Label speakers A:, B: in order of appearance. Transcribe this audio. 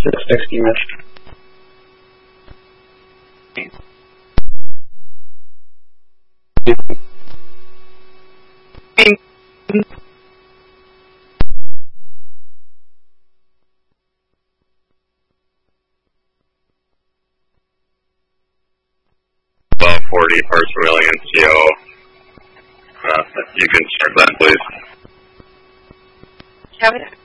A: 660 mesh.
B: About 40 parts per million CO. You can check that, please.
C: Kevin?